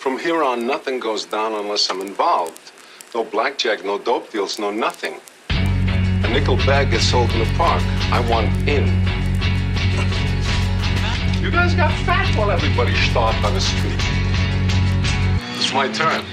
From here on, nothing goes down unless I'm involved. No blackjack, no dope deals, no nothing. A nickel bag gets sold in the park. I want in. You guys got fat while everybody starved on the street. It's my turn.